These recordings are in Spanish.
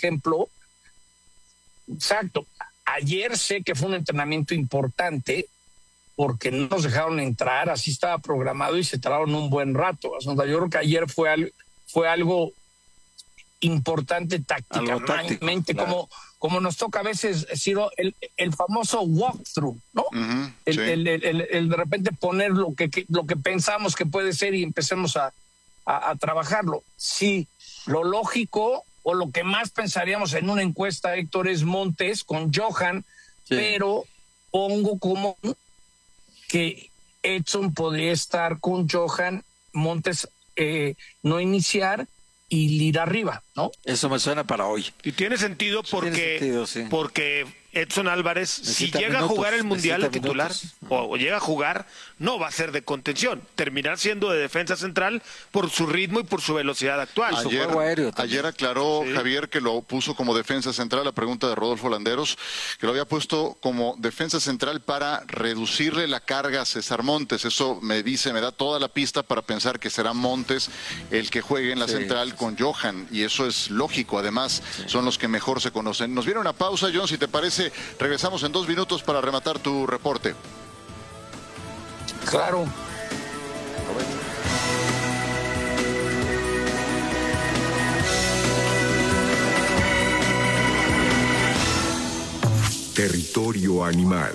ejemplo. Exacto. Ayer sé que fue un entrenamiento importante porque no nos dejaron entrar, así estaba programado y se tardaron un buen rato. Yo creo que ayer fue algo importante tácticamente, claro. como nos toca a veces, Ciro, el famoso walkthrough, ¿no? Sí. El de repente poner lo que pensamos que puede ser y empecemos a trabajarlo. Sí, lo lógico o lo que más pensaríamos en una encuesta, Héctor, es Montes con Johan, Sí. pero pongo como que Edson podría estar con Johan, Montes no iniciar y Lira arriba, ¿no? Eso me suena para hoy. Y tiene sentido porque, sí. porque Edson Álvarez, si Necesita llega minutos, a jugar el Mundial de necesita titular minutos. o llega a jugar, no va a ser de contención. Terminar siendo de defensa central por su ritmo y por su velocidad actual. Su juego aéreo también. Ayer aclaró Javier que lo puso como defensa central, la pregunta de Rodolfo Landeros, que lo había puesto como defensa central para reducirle la carga a César Montes. Eso me da toda la pista para pensar que será Montes el que juegue en la central con Johan, y eso es lógico. Además, son los que mejor se conocen. Nos viene una pausa, John, si te parece, regresamos en 2 minutos para rematar tu reporte. Claro. Territorio animal.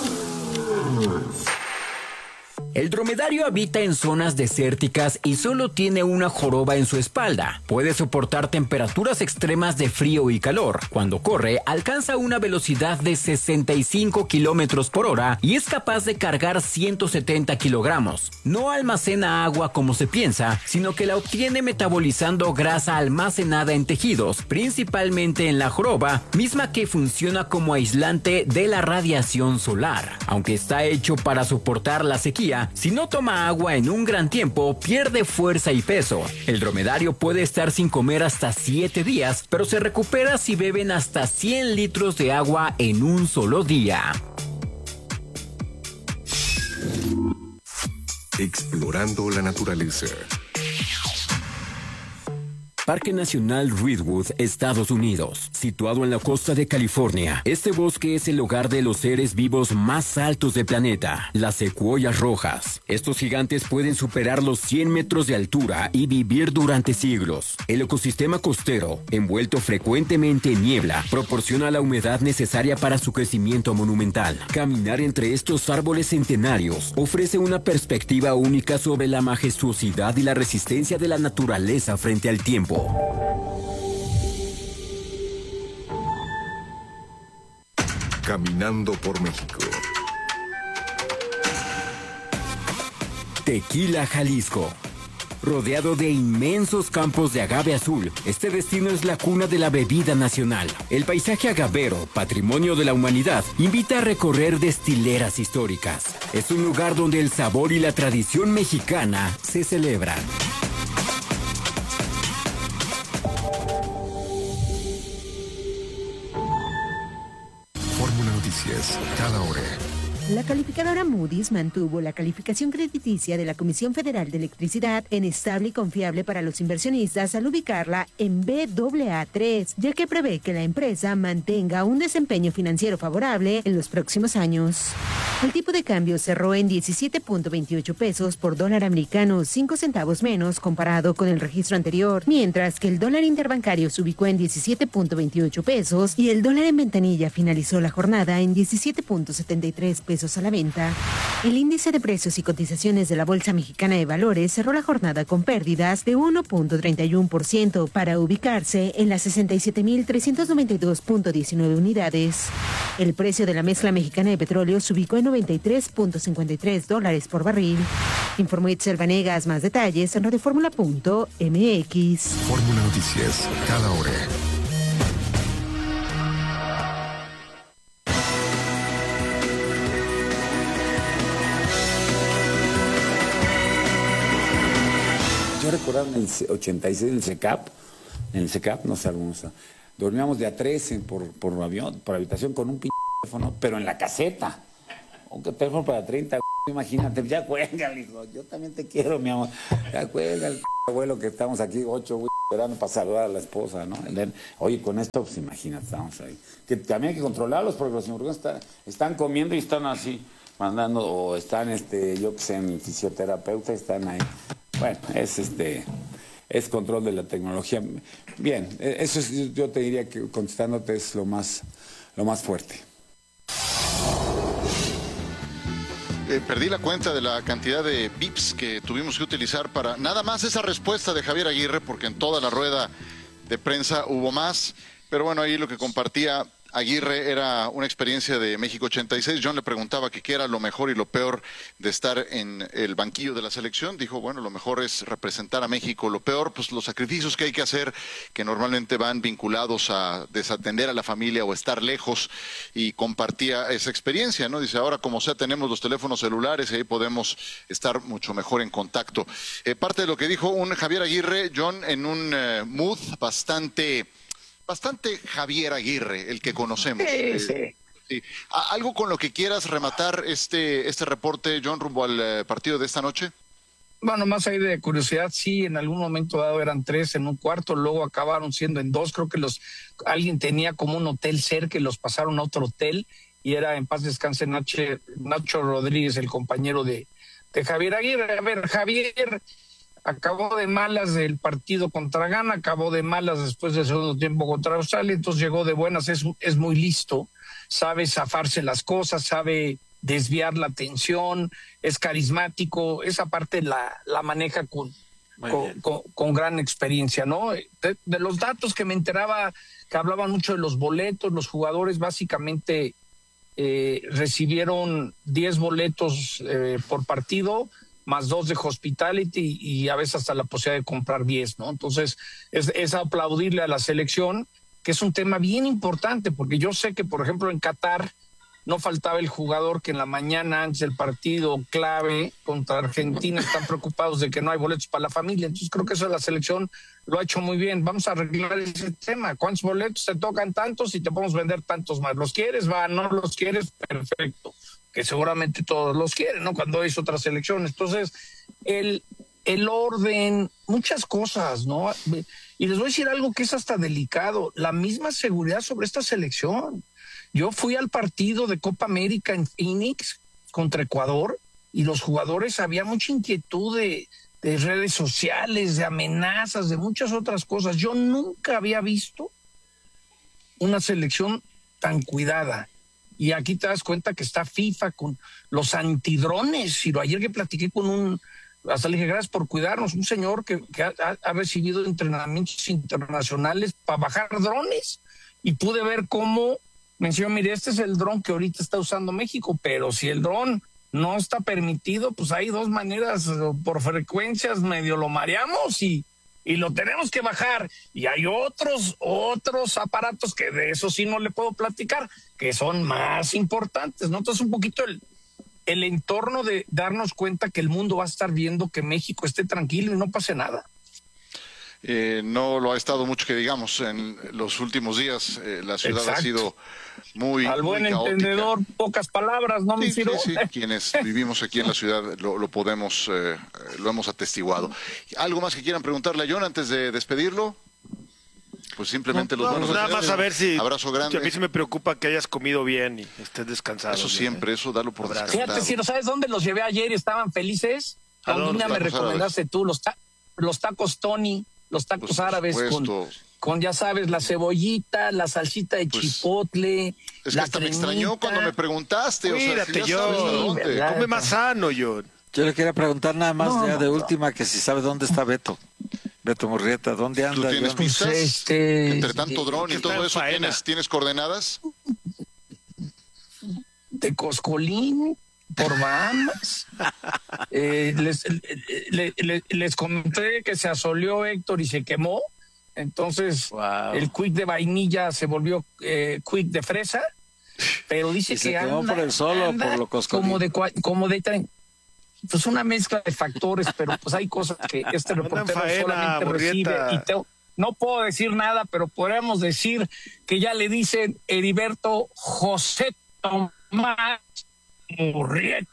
El dromedario habita en zonas desérticas y solo tiene una joroba en su espalda. Puede soportar temperaturas extremas de frío y calor. Cuando corre, alcanza una velocidad de 65 kilómetros por hora y es capaz de cargar 170 kilogramos. No almacena agua como se piensa, sino que la obtiene metabolizando grasa almacenada en tejidos, principalmente en la joroba, misma que funciona como aislante de la radiación solar. Aunque está hecho para soportar la sequía, si no toma agua en un gran tiempo, pierde fuerza y peso. El dromedario puede estar sin comer hasta 7 días, pero se recupera si beben hasta 100 litros de agua en un solo día. Explorando la naturaleza. Parque Nacional Redwood, Estados Unidos. Situado en la costa de California, este bosque es el hogar de los seres vivos más altos del planeta, las secuoyas rojas. Estos gigantes pueden superar los 100 metros de altura y vivir durante siglos. El ecosistema costero, envuelto frecuentemente en niebla, proporciona la humedad necesaria para su crecimiento monumental. Caminar entre estos árboles centenarios ofrece una perspectiva única sobre la majestuosidad y la resistencia de la naturaleza frente al tiempo. Caminando por México. Tequila, Jalisco. Rodeado de inmensos campos de agave azul, este destino es la cuna de la bebida nacional. El paisaje agavero, patrimonio de la humanidad, invita a recorrer destileras históricas. Es un lugar donde el sabor y la tradición mexicana se celebran. Fórmula Noticias, cada hora. La calificadora Moody's mantuvo la calificación crediticia de la Comisión Federal de Electricidad en estable y confiable para los inversionistas al ubicarla en Baa3, ya que prevé que la empresa mantenga un desempeño financiero favorable en los próximos años. El tipo de cambio cerró en 17.28 pesos por dólar americano, 5 centavos menos comparado con el registro anterior, mientras que el dólar interbancario se ubicó en 17.28 pesos y el dólar en ventanilla finalizó la jornada en 17.73 pesos a la venta. El índice de precios y cotizaciones de la Bolsa Mexicana de Valores cerró la jornada con pérdidas de 1.31% para ubicarse en las 67.392.19 unidades. El precio de la mezcla mexicana de petróleo se ubicó en $93.53 por barril. Informó Itzel Vanegas. Más detalles en radioformula.mx. Fórmula Noticias, cada hora. Yo recordaba en el 86 en el CECAP, no sé, algunos, dormíamos de a 13 por avión, por habitación con un teléfono, pero en la caseta. Un teléfono para 30, imagínate, ya cuelga, hijo. Yo también te quiero, mi amor. Ya cuelga el abuelo que estamos aquí, 8, esperando para saludar a la esposa, ¿no? Oye, con esto, pues imagínate, estamos ahí. Que también hay que controlarlos porque los sinvergüenzas están comiendo y están así, mandando, o están, yo que sé, en fisioterapeuta, están ahí. Bueno, es control de la tecnología. Bien, eso es, yo te diría que contestándote es lo más fuerte. Perdí la cuenta de la cantidad de bips que tuvimos que utilizar para nada más esa respuesta de Javier Aguirre, porque en toda la rueda de prensa hubo más. Pero bueno, ahí lo que compartía Aguirre era una experiencia de México 86. John le preguntaba que qué era lo mejor y lo peor de estar en el banquillo de la selección. Dijo, bueno, lo mejor es representar a México. Lo peor, pues los sacrificios que hay que hacer, que normalmente van vinculados a desatender a la familia o estar lejos, y compartía esa experiencia, ¿no? Dice, ahora como sea tenemos los teléfonos celulares y ahí podemos estar mucho mejor en contacto. Parte de lo que dijo un Javier Aguirre, John, en un mood bastante Javier Aguirre, el que conocemos. Sí. Sí. ¿Algo con lo que quieras rematar este reporte, John, rumbo al partido de esta noche? Bueno, más ahí de curiosidad, sí, en algún momento dado eran 3 en un cuarto, luego acabaron siendo en 2. Creo que alguien tenía como un hotel cerca y los pasaron a otro hotel, y era, en paz descanse, Nacho Rodríguez, el compañero de Javier Aguirre. A ver, Javier acabó de malas el partido contra Ghana, acabó de malas después del segundo tiempo contra Australia, entonces llegó de buenas, es muy listo, sabe zafarse las cosas, sabe desviar la atención, es carismático, esa parte la maneja con gran experiencia, ¿no? De los datos que me enteraba, que hablaban mucho de los boletos, los jugadores básicamente recibieron 10 boletos por partido, más 2 de hospitality y a veces hasta la posibilidad de comprar 10, ¿no? Entonces, es aplaudirle a la selección, que es un tema bien importante, porque yo sé que, por ejemplo, en Qatar no faltaba el jugador que en la mañana, antes del partido clave contra Argentina, están preocupados de que no hay boletos para la familia. Entonces, creo que eso la selección lo ha hecho muy bien. Vamos a arreglar ese tema. ¿Cuántos boletos te tocan? Tantos, y te podemos vender tantos más. ¿Los quieres? Va, no los quieres, perfecto. Que seguramente todos los quieren, ¿no? Cuando es otra selección. Entonces, el orden, muchas cosas, ¿no? Y les voy a decir algo que es hasta delicado, la misma seguridad sobre esta selección. Yo fui al partido de Copa América en Phoenix contra Ecuador, y los jugadores, había mucha inquietud de redes sociales, de amenazas, de muchas otras cosas. Yo nunca había visto una selección tan cuidada. Y aquí te das cuenta que está FIFA con los antidrones. Y ayer que platiqué con hasta le dije, gracias por cuidarnos, un señor que ha recibido entrenamientos internacionales para bajar drones. Y pude ver cómo me enseñó, mire, este es el dron que ahorita está usando México, pero si el dron no está permitido, pues hay 2 maneras, por frecuencias medio lo mareamos y lo tenemos que bajar. Y hay otros aparatos que de eso sí no le puedo platicar, que son más importantes, ¿no? Entonces, un poquito el entorno de darnos cuenta que el mundo va a estar viendo que México esté tranquilo y no pase nada. No lo ha estado mucho que digamos en los últimos días. La ciudad Exacto. ha sido muy al buen muy entendedor, pocas palabras, ¿no, mi Ciro? Sí, quienes vivimos aquí en la ciudad lo podemos, lo hemos atestiguado. ¿Algo más que quieran preguntarle a John antes de despedirlo? Pues simplemente los buenos nada deseos. más a ver si Abrazo grande. A mí sí me preocupa que hayas comido bien y estés descansado. Eso siempre, eso dalo por descansado. Fíjate, Ciro, ¿sabes dónde los llevé ayer y estaban felices? ¿A dónde? Línea me recomendaste tú, los tacos Tony, los tacos Pues, por árabes con, ya sabes, la cebollita, la salsita de chipotle. Es que hasta me extrañó cuando me preguntaste. Cuídate, o sea, si ya sabes a dónde. Come más sano, John. Yo le quería preguntar nada más de última, que si sabe dónde está Beto Murrieta, ¿dónde anda? ¿Tú tienes John? pistas? Entre tanto dron y todo eso, ¿tienes coordenadas? De Coscolín, por Bahamas. Les comenté que se asoleó Héctor y se quemó. Entonces, el quick de vainilla se volvió quick de fresa. Pero dice ¿Y que se quemó por el sol o por lo Coscolín? Pues una mezcla de factores, pero pues hay cosas que este reportero solamente recibe. No puedo decir nada, pero podríamos decir que ya le dicen Heriberto José Tomás Murrieta.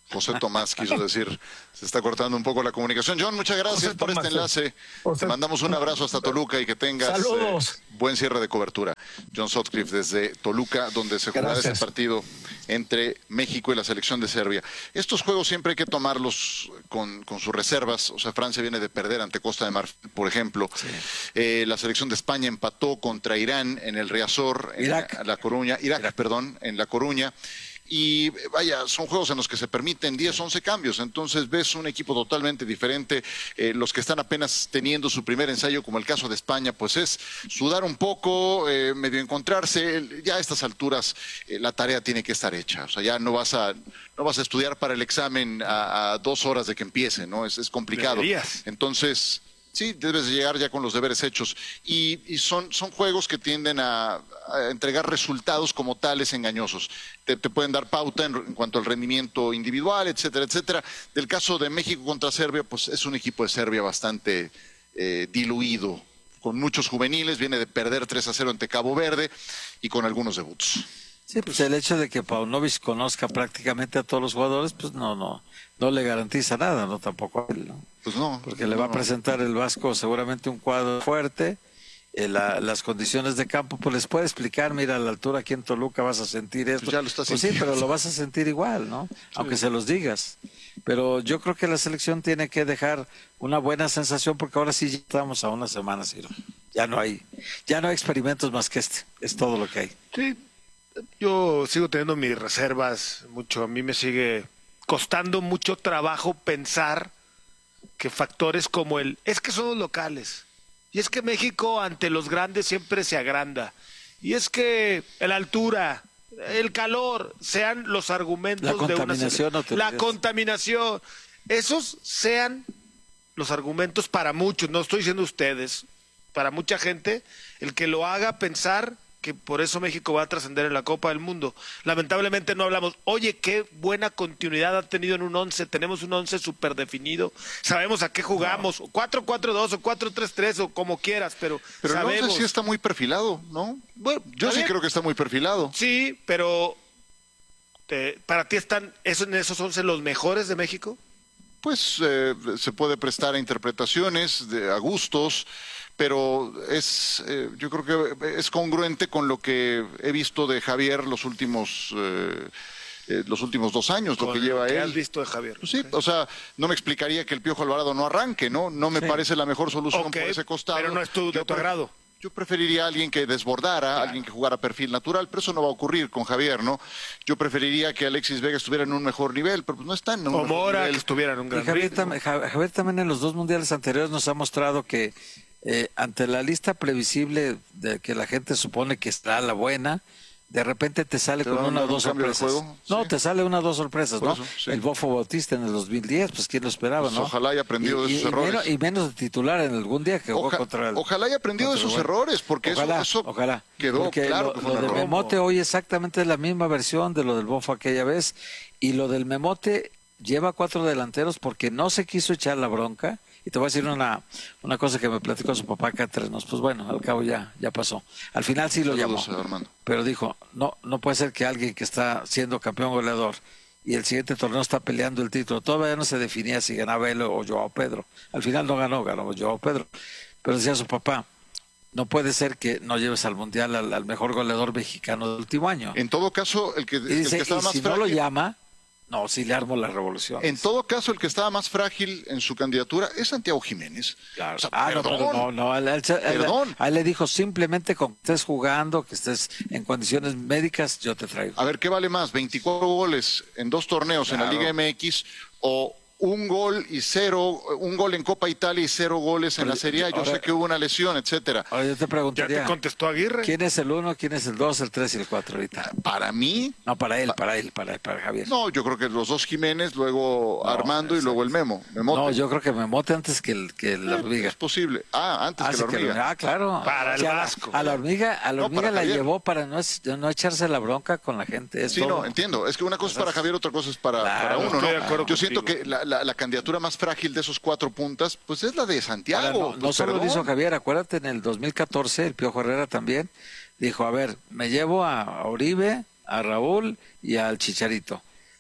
José Tomás quiso decir. Se está cortando un poco la comunicación. John, muchas gracias por este enlace. Te mandamos un abrazo hasta Toluca y que tengas buen cierre de cobertura. John Sutcliffe desde Toluca, donde se jugará ese partido entre México y la selección de Serbia. Estos juegos siempre hay que tomarlos con sus reservas. O sea, Francia viene de perder ante Costa de Marfil, por ejemplo. Sí. La selección de España empató contra Irán en el Riazor, en La Coruña. Irak, perdón, en La Coruña. Y vaya, son juegos en los que se permiten 10, 11 cambios, entonces ves un equipo totalmente diferente. Los que están apenas teniendo su primer ensayo, como el caso de España, pues es sudar un poco, medio encontrarse. Ya a estas alturas la tarea tiene que estar hecha, o sea, ya no vas a estudiar para el examen a 2 horas de que empiece, ¿no? Es complicado. Entonces, sí, debes llegar ya con los deberes hechos. Y son juegos que tienden a entregar resultados como tales engañosos. Te pueden dar pauta en cuanto al rendimiento individual, etcétera, etcétera. Del caso de México contra Serbia, pues es un equipo de Serbia bastante diluido, con muchos juveniles, viene de perder 3-0 ante Cabo Verde y con algunos debuts. Sí, pues el hecho de que Paunovic conozca prácticamente a todos los jugadores, pues no le garantiza nada, no tampoco a él, ¿no? Pues no. Porque le va a presentar el Vasco seguramente un cuadro fuerte, las condiciones de campo, pues les puede explicar, mira, a la altura aquí en Toluca vas a sentir esto. Pues ya lo estás pues sí, pero lo vas a sentir igual, ¿no? Sí. Aunque se los digas. Pero yo creo que la selección tiene que dejar una buena sensación, porque ahora sí ya estamos a una semana, Ciro. Ya no hay experimentos más que este, es todo lo que hay. Sí, yo sigo teniendo mis reservas mucho, a mí me sigue costando mucho trabajo pensar que factores como es que son los locales, y es que México ante los grandes siempre se agranda, y es que la altura, el calor, sean los argumentos la contaminación, esos sean los argumentos para muchos, no estoy diciendo ustedes, para mucha gente, el que lo haga pensar que por eso México va a trascender en la Copa del Mundo. Lamentablemente no hablamos, oye, qué buena continuidad ha tenido en un 11, tenemos un 11 súper definido, sabemos a qué jugamos, 4-4-2 o 4-3-3 o como quieras, pero sabemos. El 11 sí está muy perfilado, ¿no? Bueno, yo sí creo que está muy perfilado. Sí, pero ¿para ti están en esos 11 los mejores de México? Pues se puede prestar a interpretaciones, a gustos, pero yo creo que es congruente con lo que he visto de Javier los últimos 2 años, lo que lleva él. ¿Qué has visto de Javier? Pues sí, o sea, no me explicaría que el Piojo Alvarado no arranque, ¿no? No me parece la mejor solución por ese costado. Pero no es de tu agrado. Yo preferiría a alguien que desbordara, alguien que jugara perfil natural, pero eso no va a ocurrir con Javier, ¿no? Yo preferiría que Alexis Vega estuviera en un mejor nivel, pero pues no está en un mejor Mora, nivel. que estuviera en un gran nivel. Javier también en los 2 mundiales anteriores nos ha mostrado que ante la lista previsible de que la gente supone que está la buena, de repente te sale con 1 o 2 sorpresas. No, te sale 1 o 2 sorpresas, ¿no? Eso, sí. El Bofo Bautista en el 2010, pues quién lo esperaba, ¿no? Ojalá haya aprendido de sus errores. Y menos de titular en algún día que jugó contra el... Ojalá haya aprendido de sus errores, porque eso quedó porque claro. Lo de Memote hoy exactamente es la misma versión de lo del Bofo aquella vez, y lo del Memote lleva 4 delanteros porque no se quiso echar la bronca. Y te voy a decir una cosa que me platicó su papá acá entre nos. Pues bueno, al cabo ya pasó. Al final sí lo llamó. Pero dijo, no puede ser que alguien que está siendo campeón goleador y el siguiente torneo está peleando el título. Todavía no se definía si ganaba él o Joao Pedro. Al final no ganó Joao Pedro. Pero decía su papá, no puede ser que no lleves al Mundial al mejor goleador mexicano del último año. En todo caso, el que estaba más si no lo llama... No, sí le armó la revolución. En todo caso, el que estaba más frágil en su candidatura es Santiago Jiménez. Claro. O sea, perdón. A él le dijo simplemente con que estés jugando, que estés en condiciones médicas, yo te traigo. A ver, ¿qué vale más? ¿24 goles en 2 torneos en la Liga MX o 1 gol y 0, 1 gol en Copa Italia y 0 goles en la Serie A? Yo sé que hubo una lesión, etcétera. Ahora yo te preguntaría. ¿Ya te contestó Aguirre? ¿Quién es el 1, quién es el 2, el 3 y el 4 ahorita? Para mí. No, para Javier. No, yo creo que los 2 Jiménez, luego Armando y luego el Memote. No, yo creo que Memote antes que la hormiga. Es posible. Antes que la hormiga. Claro. Para el Vasco. A la hormiga la llevó para no echarse la bronca con la gente. Sí, no, entiendo. Es que una cosa es para Javier, otra cosa es para uno, ¿no? Yo siento que la candidatura más frágil de esos 4 puntas, pues es la de Santiago. Ahora, no solo lo hizo Javier, acuérdate, en el 2014, el Piojo Herrera también dijo, a ver, me llevo a Oribe, a Raúl y al Chicharito.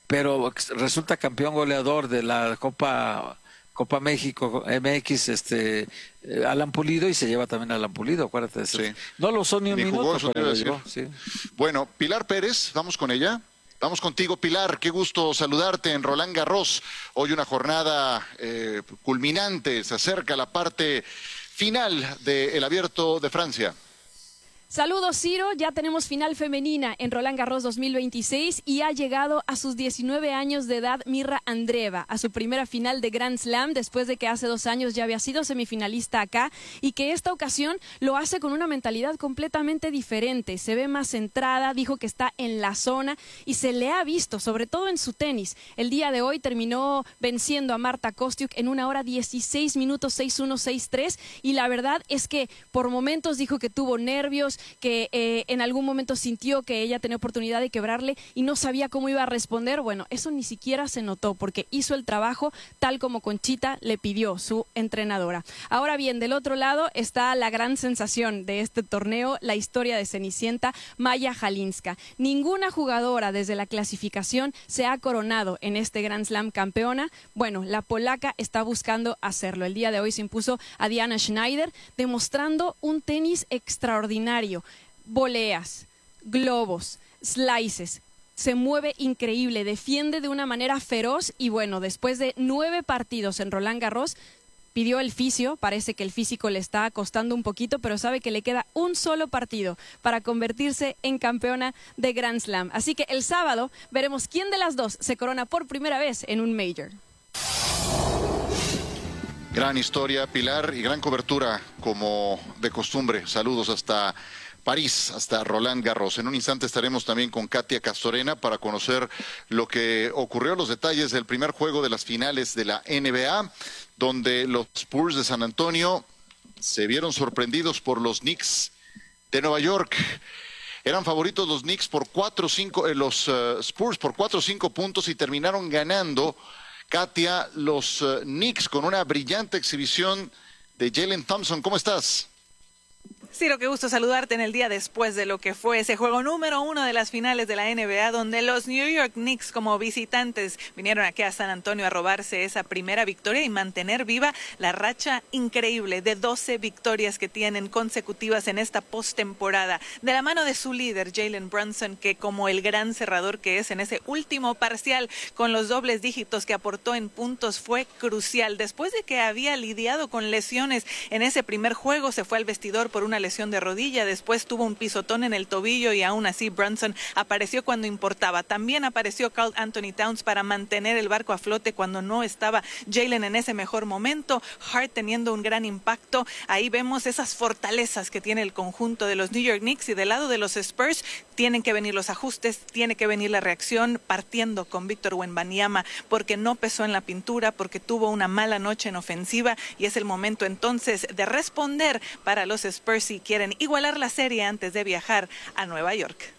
pero resulta campeón goleador de la Copa México MX, Alan Pulido, y se lleva también a Alan Pulido, acuérdate de eso. Sí. No lo usó ni un jugó, minuto, pero lo lo llevó, llevó, sí. Bueno, Pilar Pérez, vamos con ella. Vamos contigo, Pilar. Qué gusto saludarte en Roland Garros. Hoy una jornada culminante. Se acerca la parte final del Abierto de Francia. Saludos, Ciro. Ya tenemos final femenina en Roland Garros 2026 y ha llegado a sus 19 años de edad Mirra Andreeva, a su primera final de Grand Slam, después de que hace 2 años ya había sido semifinalista acá, y que esta ocasión lo hace con una mentalidad completamente diferente. Se ve más centrada, dijo que está en la zona y se le ha visto, sobre todo en su tenis. El día de hoy terminó venciendo a Marta Kostyuk en 1 hora 16 minutos 6-1, 6-3, y la verdad es que por momentos dijo que tuvo nervios, que en algún momento sintió que ella tenía oportunidad de quebrarle y no sabía cómo iba a responder. Bueno, eso ni siquiera se notó porque hizo el trabajo tal como Conchita le pidió, su entrenadora. Ahora bien, del otro lado está la gran sensación de este torneo, la historia de Cenicienta, Maya Halinska. Ninguna jugadora desde la clasificación se ha coronado en este Grand Slam campeona. Bueno, la polaca está buscando hacerlo. El día de hoy se impuso a Diana Schneider, demostrando un tenis extraordinario. Voleas, globos, slices, se mueve increíble, defiende de una manera feroz y bueno, después de 9 partidos en Roland Garros, pidió el fisio, parece que el físico le está costando un poquito, pero sabe que le queda un solo partido para convertirse en campeona de Grand Slam. Así que el sábado veremos quién de las dos se corona por primera vez en un Major. Gran historia, Pilar, y gran cobertura, como de costumbre. Saludos hasta París, hasta Roland Garros. En un instante estaremos también con Katia Castorena para conocer lo que ocurrió, los detalles del primer juego de las finales de la NBA, donde los Spurs de San Antonio se vieron sorprendidos por los Knicks de Nueva York. Eran favoritos los Knicks por 4-5, los Spurs por 4 o 5 puntos y terminaron ganando, Katia, los Knicks con una brillante exhibición de Jalen Thompson. ¿Cómo estás? Ciro, qué gusto saludarte en el día después de lo que fue ese juego número 1 de las finales de la NBA, donde los New York Knicks como visitantes vinieron aquí a San Antonio a robarse esa primera victoria y mantener viva la racha increíble de 12 victorias que tienen consecutivas en esta postemporada, de la mano de su líder Jalen Brunson, que como el gran cerrador que es en ese último parcial con los dobles dígitos que aportó en puntos fue crucial. Después de que había lidiado con lesiones en ese primer juego, se fue al vestidor por una lesión de rodilla, después tuvo un pisotón en el tobillo y aún así Brunson apareció cuando importaba. También apareció Karl Anthony Towns para mantener el barco a flote cuando no estaba Jalen en ese mejor momento. Hart teniendo un gran impacto. Ahí vemos esas fortalezas que tiene el conjunto de los New York Knicks, y del lado de los Spurs tienen que venir los ajustes, tiene que venir la reacción, partiendo con Víctor Wembanyama porque no pesó en la pintura, porque tuvo una mala noche en ofensiva, y es el momento entonces de responder para los Spurs si quieren igualar la serie antes de viajar a Nueva York.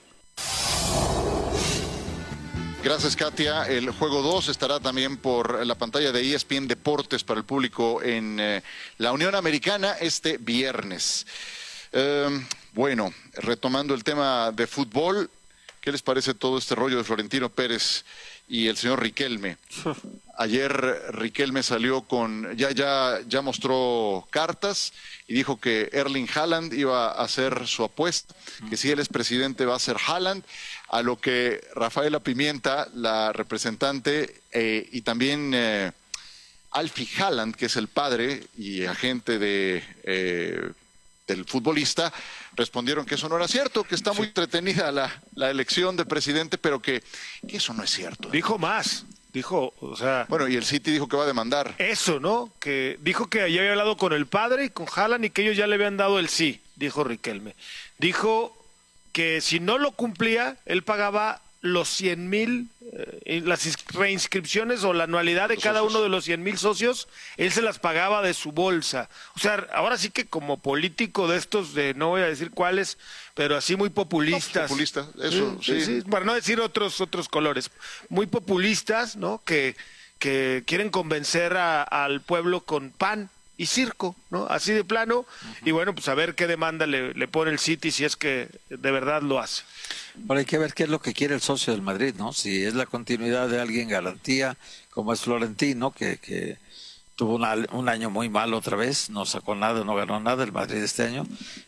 Gracias, Katia. El juego 2 estará también por la pantalla de ESPN Deportes para el público en la Unión Americana este viernes. Bueno, retomando el tema de fútbol, ¿qué les parece todo este rollo de Florentino Pérez y el señor Riquelme? Ayer Riquelme salió con, ya mostró cartas y dijo que Erling Haaland iba a hacer su apuesta, que si él es presidente va a ser Haaland, a lo que Rafaela Pimienta, la representante, y también Alfie Haaland, que es el padre y agente del futbolista, respondieron que eso no era cierto, que está muy entretenida la elección de presidente, pero que eso no es cierto. Dijo más. Dijo, o sea... Bueno, y el City dijo que va a demandar. Eso, ¿no? Que dijo que ya había hablado con el padre y con Haaland y que ellos ya le habían dado el sí, dijo Riquelme. Dijo que si no lo cumplía, él pagaba los 100,000, las reinscripciones o la anualidad de cada uno de los 100,000 socios, él se las pagaba de su bolsa. O sea, ahora sí que como político de estos, no voy a decir cuáles, pero así muy populistas. Populista, eso, sí. Para no decir otros colores. Muy populistas, ¿no? Que quieren convencer al pueblo con pan, y circo, ¿no? Así de plano. Y bueno, pues a ver qué demanda le pone el City si es que de verdad lo hace. Ahora hay que ver qué es lo que quiere el socio del Madrid, ¿no? Si es la continuidad de alguien garantía, como es Florentino, que tuvo un año muy malo otra vez, no sacó nada, no ganó nada el Madrid este año.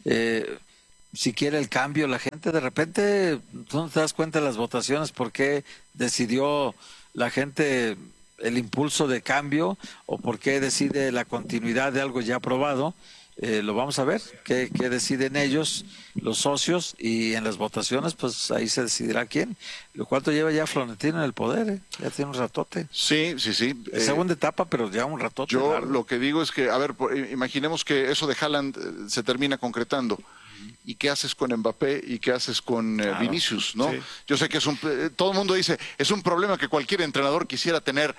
Si quiere el cambio, la gente de repente, tú no te das cuenta de las votaciones, por qué decidió la gente el impulso de cambio o por qué decide la continuidad de algo ya aprobado. Lo vamos a ver, qué deciden ellos, los socios, y en las votaciones pues ahí se decidirá quién. Lo cual lleva ya Florentino en el poder, ya tiene un ratote. Sí. Segunda etapa, pero ya un ratote. Yo largo. lo que digo es que, a ver, imaginemos que eso de Haaland se termina concretando. ¿Y qué haces con Mbappé y qué haces con Vinicius, no? Sí. Yo sé que todo el mundo dice, es un problema que cualquier entrenador quisiera tener.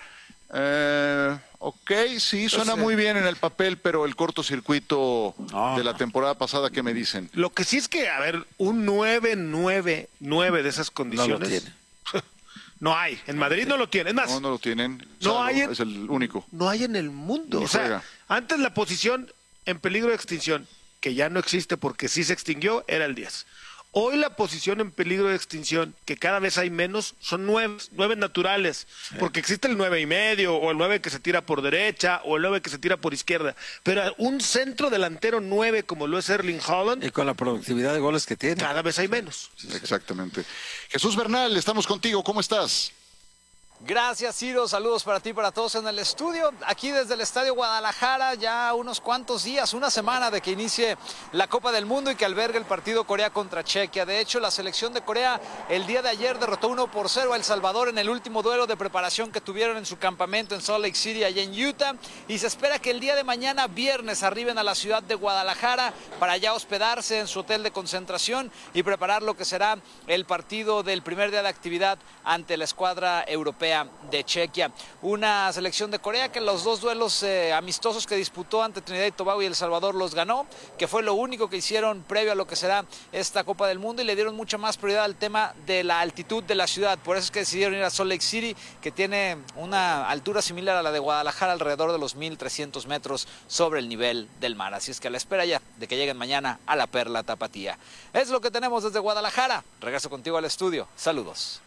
Ok, sí, suena muy bien en el papel, pero el cortocircuito de la temporada pasada, ¿qué me dicen? Lo que sí es que, a ver, un 9 de esas condiciones. No lo tiene. No hay. En Madrid no lo tienen. Es más, No lo tienen. No hay es el único. No hay en el mundo. Ni o sea, juega. Antes la posición en peligro de extinción, que ya no existe porque sí se extinguió, era el 10. Hoy la posición en peligro de extinción, que cada vez hay menos, son 9 naturales, porque existe el 9.5, o el 9 que se tira por derecha, o el 9 que se tira por izquierda. Pero un centro delantero 9 como lo es Erling Haaland, Y con la productividad de goles que tiene. cada vez hay menos. Exactamente. Jesús Bernal, estamos contigo, ¿cómo estás? Gracias, Ciro. Saludos para ti y para todos en el estudio. Aquí desde el Estadio Guadalajara, ya unos cuantos días, una semana de que inicie la Copa del Mundo y que albergue el partido Corea contra Chequia. De hecho, la selección de Corea el día de ayer derrotó 1-0 a El Salvador en el último duelo de preparación que tuvieron en su campamento en Salt Lake City, allá en Utah. Y se espera que el día de mañana, viernes, arriben a la ciudad de Guadalajara para ya hospedarse en su hotel de concentración y preparar lo que será el partido del primer día de actividad ante la escuadra europea de Chequia. Una selección de Corea que los dos duelos amistosos que disputó ante Trinidad y Tobago y El Salvador los ganó, que fue lo único que hicieron previo a lo que será esta Copa del Mundo, y le dieron mucha más prioridad al tema de la altitud de la ciudad. Por eso es que decidieron ir a Salt Lake City, que tiene una altura similar a la de Guadalajara, alrededor de los 1,300 metros sobre el nivel del mar. Así es que a la espera ya de que lleguen mañana a la Perla Tapatía. Es lo que tenemos desde Guadalajara. Regreso contigo al estudio. Saludos.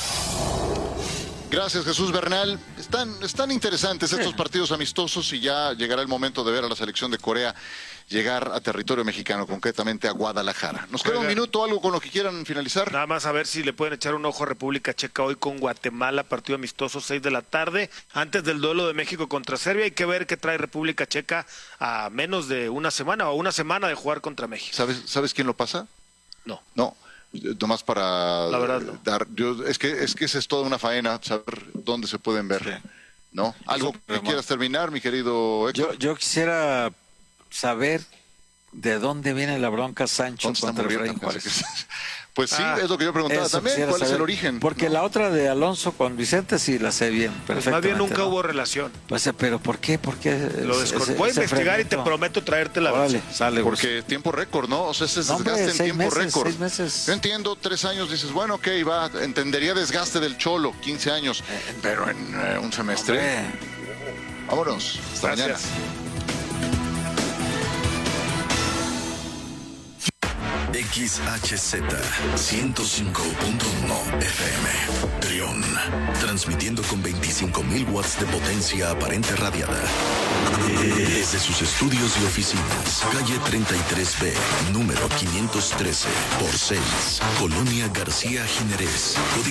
Gracias, Jesús Bernal. Están interesantes estos partidos amistosos y ya llegará el momento de ver a la selección de Corea llegar a territorio mexicano, concretamente a Guadalajara. Nos queda un minuto, algo con lo que quieran finalizar. Nada más a ver si le pueden echar un ojo a República Checa hoy con Guatemala, partido amistoso 6 de la tarde, antes del duelo de México contra Serbia. Hay que ver qué trae República Checa a menos de una semana o una semana de jugar contra México. ¿Sabes quién lo pasa? No. Nomás para la verdad, no. Es que esa es toda una faena, saber dónde se pueden ver, sí. ¿No? ¿Algo que quieras terminar, mi querido Héctor? Yo quisiera saber de dónde viene la bronca Sancho contra Efraín Juárez. Pues sí, es lo que yo preguntaba también, ¿cuál es el origen? Porque la otra de Alonso con Vicente sí la sé bien, perfectamente. Más bien nunca hubo relación. Pues, pero ¿por qué? Voy a investigar y te prometo traerte la versión. Sale, porque tiempo récord, ¿no? O sea, ese desgaste en tiempo récord. 6 meses. Yo entiendo, 3 años, dices, bueno, ok, entendería desgaste del Cholo, 15 años, pero en un semestre. Vámonos, hasta mañana. XHZ 105.1 FM Trión, transmitiendo con 25.000 watts de potencia aparente radiada desde sus estudios y oficinas, calle 33B, número 513 por 6, Colonia García Jiménez, código